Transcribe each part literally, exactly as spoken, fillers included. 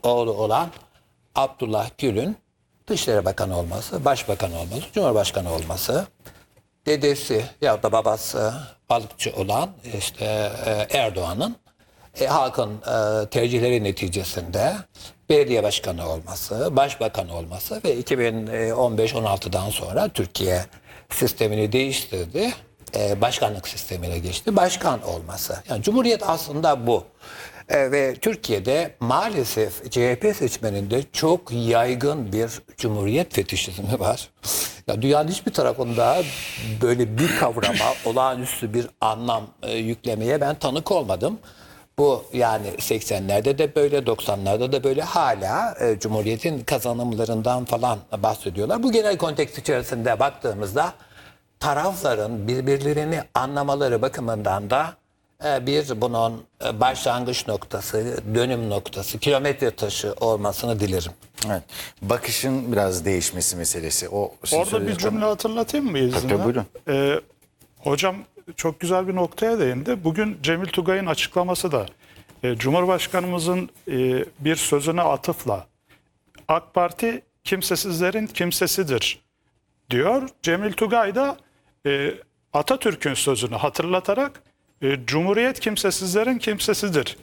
oğlu olan Abdullah Gül'ün Dışişleri Bakanı olması, Başbakan olması, Cumhurbaşkanı olması, dedesi ya da babası balıkçı olan işte e, Erdoğan'ın e, halkın e, tercihleri neticesinde belediye başkanı olması, başbakan olması ve iki bin on beş on altıdan sonra Türkiye sistemini değiştirdi. E, başkanlık sistemine geçti. Başkan olması. Yani Cumhuriyet aslında bu. E, ve Türkiye'de maalesef C H P seçmeninde çok yaygın bir Cumhuriyet fetişizmi var. Ya dünyanın hiçbir tarafında böyle bir kavrama, olağanüstü bir anlam e, yüklemeye ben tanık olmadım. Bu yani seksenlerde de böyle, doksanlarda da böyle hala e, Cumhuriyet'in kazanımlarından falan bahsediyorlar. Bu genel kontekst içerisinde baktığımızda tarafların birbirlerini anlamaları bakımından da e, bir bunun e, başlangıç noktası, dönüm noktası, kilometre taşı olmasını dilerim. Evet. Bakışın biraz değişmesi meselesi. O Orada bir cümle hatırlatayım mı izinle? Tabii, buyurun. Ee, hocam çok güzel bir noktaya değindi. Bugün Cemil Tugay'ın açıklaması da e, Cumhurbaşkanımızın e, bir sözüne atıfla AK Parti kimsesizlerin kimsesidir diyor. Cemil Tugay da e, Atatürk'ün sözünü hatırlatarak e, Cumhuriyet kimsesizlerin kimsesidir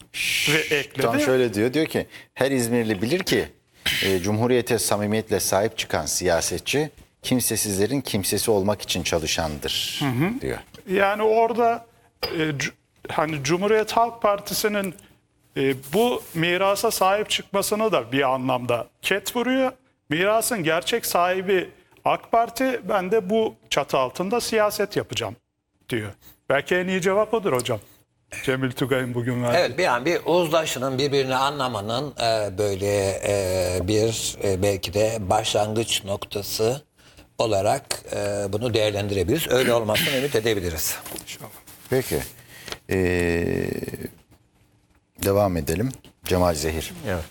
ve ekledi. Tam şöyle diyor, diyor ki her İzmirli bilir ki e, Cumhuriyete samimiyetle sahip çıkan siyasetçi kimsesizlerin kimsesi olmak için çalışandır diyor. Yani orada e, c- hani Cumhuriyet Halk Partisi'nin e, bu mirasa sahip çıkmasını da bir anlamda ket vuruyor. Mirasın gerçek sahibi AK Parti, ben de bu çatı altında siyaset yapacağım diyor. Belki en iyi cevap odur hocam. Cemil Tugay'ın bugün verdiği. Evet, bir an bir uzlaşının, birbirini anlamanın e, böyle e, bir e, belki de başlangıç noktası olarak e, bunu değerlendirebiliriz. Öyle olmasını ümit edebiliriz. İnşallah. Peki. Ee, devam edelim. Cemal Zehir. Evet.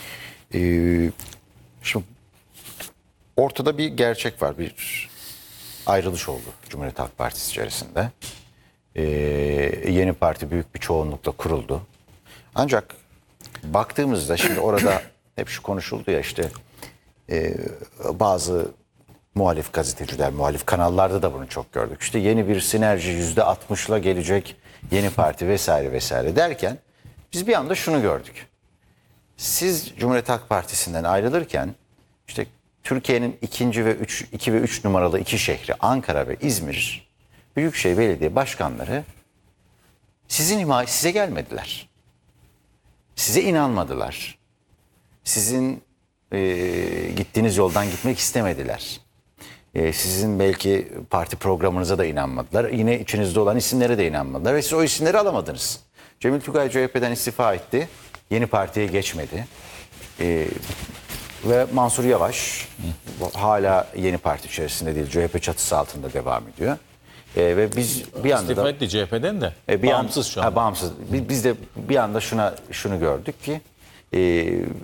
Ee, şimdi ortada bir gerçek var. Bir ayrılış oldu Cumhuriyet Halk Partisi içerisinde. Ee, yeni parti büyük bir çoğunlukla kuruldu. Ancak baktığımızda şimdi orada hep şu konuşuldu ya işte e, bazı muhalif gazeteciler, muhalif kanallarda da bunu çok gördük. İşte yeni bir sinerji yüzde altmışla gelecek yeni parti vesaire vesaire derken biz bir anda şunu gördük. Siz Cumhuriyet Halk Partisi'nden ayrılırken işte Türkiye'nin ikinci ve üç, iki ve üç numaralı iki şehri Ankara ve İzmir Büyükşehir Belediye Başkanları sizin himaye size gelmediler. Size inanmadılar. Sizin e, gittiğiniz yoldan gitmek istemediler. E, sizin belki parti programınıza da inanmadılar. Yine içinizde olan isimlere de inanmadılar ve siz o isimleri alamadınız. Cemil Tugay C H P'den istifa etti. Yeni partiye geçmedi. E, ve Mansur Yavaş hala yeni parti içerisinde değil, C H P çatısı altında devam ediyor. E, ve biz bir anda İstifa da etti C H P'den de. e, bir an- Bağımsız şu an. Ha, bağımsız. Biz, biz de bir anda şuna şunu gördük ki e,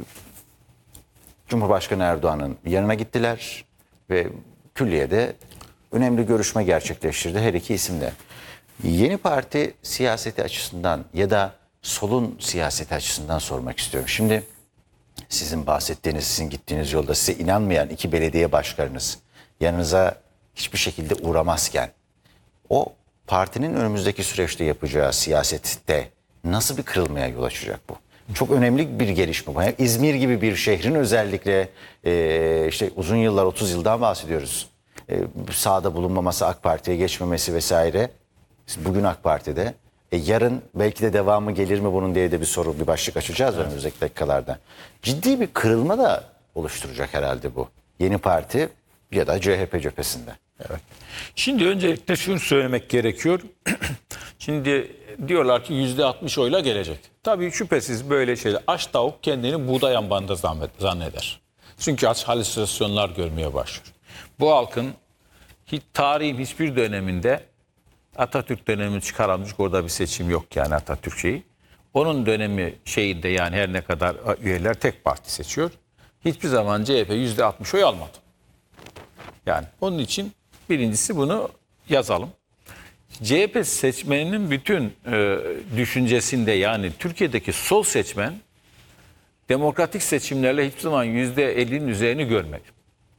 Cumhurbaşkanı Erdoğan'ın yanına gittiler ve külliyede önemli görüşme gerçekleştirdi her iki isimle. Yeni parti siyaseti açısından ya da solun siyaseti açısından sormak istiyorum. Şimdi sizin bahsettiğiniz, sizin gittiğiniz yolda size inanmayan iki belediye başkanınız yanınıza hiçbir şekilde uğramazken o partinin önümüzdeki süreçte yapacağı siyasette nasıl bir kırılmaya yol açacak bu? Çok önemli bir gelişme bu. Yani İzmir gibi bir şehrin özellikle e, işte uzun yıllar, otuz yıldan bahsediyoruz. E, sahada bulunmaması, AK Parti'ye geçmemesi vesaire. Bugün AK Parti'de. E, yarın belki de devamı gelir mi bunun diye de bir soru, bir başlık açacağız evet. önümüzdeki dakikalarda. Ciddi bir kırılma da oluşturacak herhalde bu. Yeni parti ya da C H P cephesinde. Evet. Şimdi öncelikle şunu söylemek gerekiyor. Şimdi diyorlar ki yüzde altmış oyla gelecek. Tabii şüphesiz böyle şeyler. Aç tavuk kendini buğday ambarında zanneder. Çünkü aç halüsinasyonlar görmeye başlıyor. Bu halkın hiç, tarihin hiçbir döneminde Atatürk dönemini çıkarılmış, orada bir seçim yok yani Atatürk şeyi. Onun dönemi şeyinde yani her ne kadar üyeler tek parti seçiyor. Hiçbir zaman C H P yüzde altmış oy almadı. Yani onun için birincisi bunu yazalım. C H P seçmeninin bütün e, düşüncesinde yani Türkiye'deki sol seçmen demokratik seçimlerle hiçbir zaman yüzde ellinin üzerini görmedim.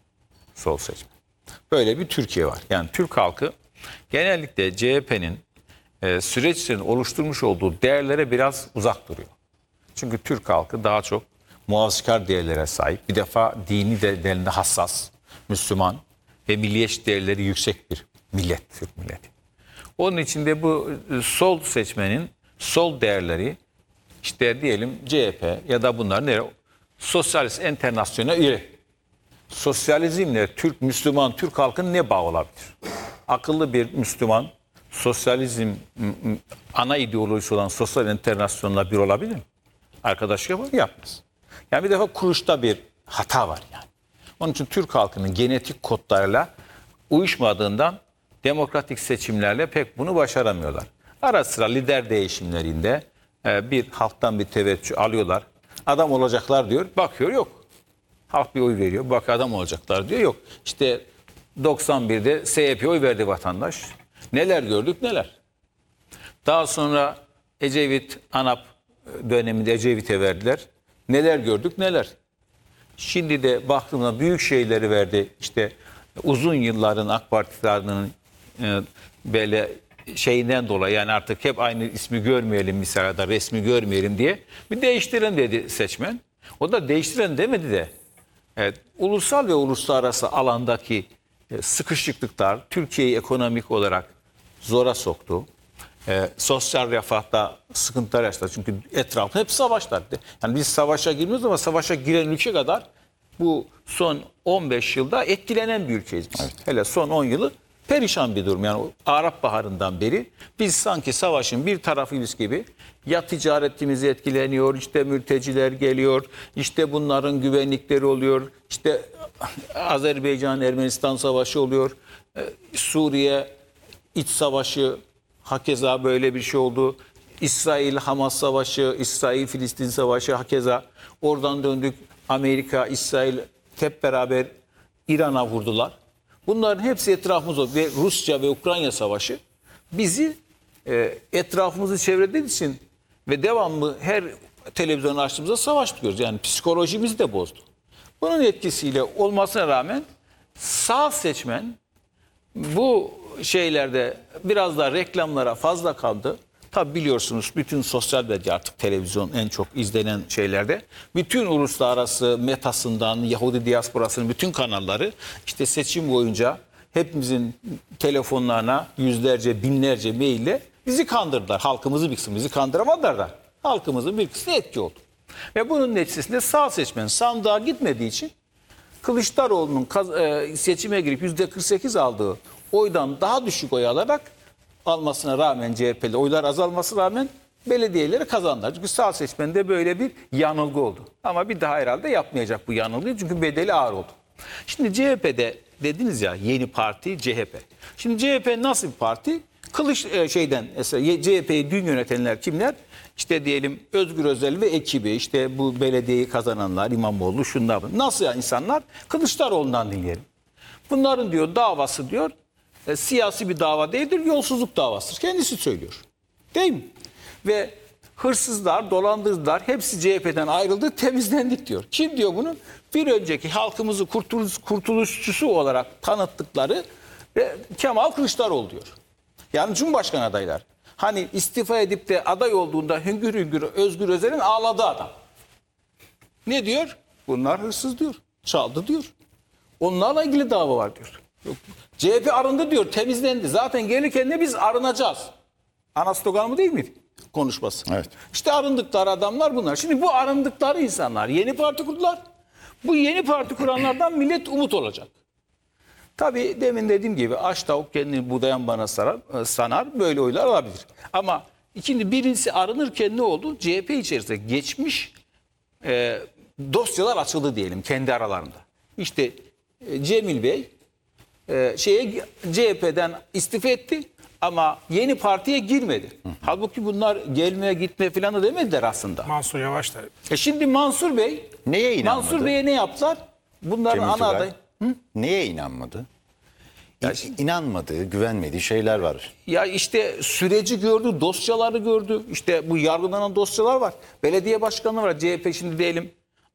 Sol seçmen. Böyle bir Türkiye var. Yani Türk halkı genellikle C H P'nin e, süreç içinde oluşturmuş olduğu değerlere biraz uzak duruyor. Çünkü Türk halkı daha çok muhafazakar değerlere sahip. Bir defa dini değerlerinde hassas, Müslüman ve milliyetçi değerleri yüksek bir millet, Türk milleti. Onun için de bu sol seçmenin sol değerleri işte diyelim C H P ya da bunlar ne? Sosyalist enternasyona üye. Sosyalizmle Türk, Müslüman, Türk halkının ne bağı olabilir? Akıllı bir Müslüman, sosyalizm ana ideolojisi olan sosyal enternasyonla bir olabilir mi? Arkadaşlık yapar mı? Yapmaz. Yani bir defa kuruşta bir hata var yani. Onun için Türk halkının genetik kodlarıyla uyuşmadığından demokratik seçimlerle pek bunu başaramıyorlar. Ara sıra lider değişimlerinde bir halktan bir teveccüh alıyorlar. Adam olacaklar diyor, bakıyor yok. Halk bir oy veriyor, bak adam olacaklar diyor yok. İşte doksan birde S H P'ye oy verdi vatandaş. Neler gördük neler. Daha sonra Ecevit, ANAP döneminde Ecevit'e verdiler. Neler gördük neler. Şimdi de baktığımda büyük şeyleri verdi. İşte uzun yılların AK Parti'lerinin e, böyle şeyinden dolayı yani artık hep aynı ismi görmeyelim mesela da resmi görmeyelim diye bir değiştirin dedi seçmen. O da değiştiren demedi de evet, ulusal ve uluslararası alandaki e, sıkışıklıklar Türkiye'yi ekonomik olarak zora soktu. E, sosyal refahta sıkıntılar yaşadı. Çünkü etrafında hep savaşlar. Yani biz savaşa girmiyoruz ama savaşa giren ülke kadar bu son on beş yılda etkilenen bir ülkeyiz biz. Evet. Hele son on yılı perişan bir durum. Yani Arap Baharı'ndan beri biz sanki savaşın bir tarafıyız gibi ya ticaretimiz etkileniyor, işte mülteciler geliyor, işte bunların güvenlikleri oluyor, işte Azerbaycan-Ermenistan savaşı oluyor, Suriye iç savaşı, hakeza böyle bir şey oldu. İsrail-Hamas savaşı, İsrail-Filistin savaşı hakeza. Oradan döndük Amerika, İsrail hep beraber İran'a vurdular. Bunların hepsi etrafımızda ve Rusya ve Ukrayna savaşı bizi e, etrafımızı çevrelediği için ve devamlı her televizyon açtığımızda savaş diyoruz. Yani psikolojimizi de bozdu. Bunun etkisiyle olmasına rağmen sağ seçmen bu şeylerde biraz daha reklamlara fazla kaldı. Tabi biliyorsunuz bütün sosyal medya artık televizyon en çok izlenen şeylerde. Bütün uluslararası metasından Yahudi diasporasının bütün kanalları işte seçim boyunca hepimizin telefonlarına yüzlerce binlerce maille bizi kandırdılar. Halkımızı bir kısmı bizi kandıramadılar da halkımızın bir kısmı etki oldu. Ve bunun neticesinde sağ seçmen sandığa gitmediği için Kılıçdaroğlu'nun seçime girip yüzde kırk sekiz aldığı oydan daha düşük oy alarak almasına rağmen C H P'de oylar azalmasına rağmen belediyeleri kazandılar. Çünkü sağ seçmende böyle bir yanılgı oldu. Ama bir daha herhalde yapmayacak bu yanılgıyı çünkü bedeli ağır oldu. Şimdi C H P'de dediniz ya yeni parti C H P. Şimdi C H P nasıl bir parti? Kılıç şeyden C H P'yi dün yönetenler kimler? İşte diyelim Özgür Özel ve ekibi işte bu belediyeyi kazananlar İmamoğlu şunlar. Nasıl ya insanlar? Kılıçdaroğlu'ndan dinleyelim. Bunların diyor davası diyor e, siyasi bir dava değildir, yolsuzluk davasıdır. Kendisi söylüyor. Değil mi? Ve hırsızlar, dolandırıcılar hepsi C H P'den ayrıldı, temizlendik diyor. Kim diyor bunu? Bir önceki halkımızı kurtuluş, kurtuluşçusu olarak tanıttıkları e, Kemal Kılıçdaroğlu diyor. Yani Cumhurbaşkanı adaylar. Hani istifa edip de aday olduğunda hüngür hüngür Özgür Özel'in ağladığı adam. Ne diyor? Bunlar hırsız diyor. Çaldı diyor. Onlarla ilgili dava var diyor. Yok. C H P arındı diyor, temizlendi. Zaten gelirken de biz arınacağız. Ana sloganı değil mi konuşması? Evet. İşte arındıkları adamlar bunlar. Şimdi bu arındıkları insanlar yeni parti kurdular. Bu yeni parti kuranlardan millet umut olacak. Tabii demin dediğim gibi aç tavuk kendini buğdayan bana sarar, sanar böyle oylar olabilir. Ama şimdi birincisi arınırken ne oldu? C H P içerisinde geçmiş e, dosyalar açıldı diyelim kendi aralarında. İşte e, Cemil Bey e, şeye C H P'den istifa etti ama yeni partiye girmedi. Hı. Halbuki bunlar gelmeye gitme falan da demediler aslında. Mansur Yavaş da. E şimdi Mansur Bey neye inanmadı? Mansur Bey'e ne yaptılar? Bunların Cemil ana aday. Hı? Neye inanmadı? Ya, inanmadığı, güvenmediği şeyler var. Ya işte süreci gördü, dosyaları gördü. İşte bu yargılanan dosyalar var. Belediye başkanı var. C H P şimdi diyelim